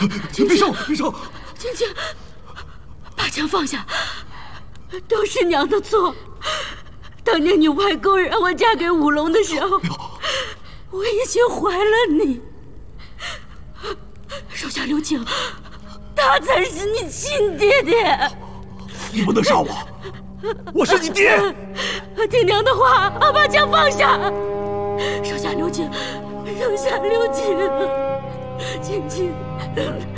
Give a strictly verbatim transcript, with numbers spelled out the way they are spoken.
别烧，别烧！ 青青，把枪放下，都是娘的错。当年你外公让我嫁给武龙的时候，我已经怀了你。手下留情，他才是你亲爹爹。 你不能杀我，我是你爹。 听娘的话，把枪放下。手下留情，手下留情，青青。